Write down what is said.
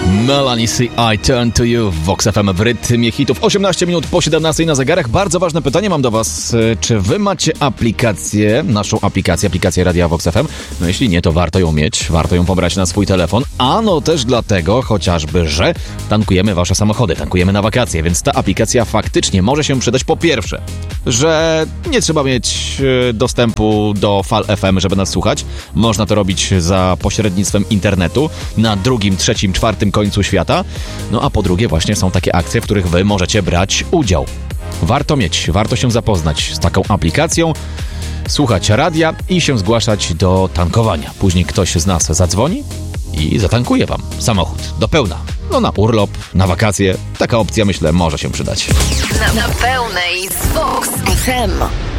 Melanie C. I Turn to You w Vox FM w rytmie hitów. 18 minut po 17 na zegarach. Bardzo ważne pytanie mam do was. Czy wy macie naszą aplikację Radia Vox FM? No jeśli nie, to warto ją mieć, warto ją pobrać na swój telefon. Ano też dlatego chociażby, że tankujemy wasze samochody, tankujemy na wakacje, więc ta aplikacja faktycznie może się przydać. Po pierwsze, że nie trzeba mieć dostępu do fal FM, żeby nas słuchać. Można to robić za pośrednictwem internetu na drugim, trzecim, czwartym końcu świata. No a po drugie właśnie są takie akcje, w których wy możecie brać udział. Warto się zapoznać z taką aplikacją, słuchać radia i się zgłaszać do tankowania. Później ktoś z nas zadzwoni i zatankuje wam samochód do pełna. No na urlop, na wakacje. Taka opcja, myślę, może się przydać. Na pełnej z Vox FM.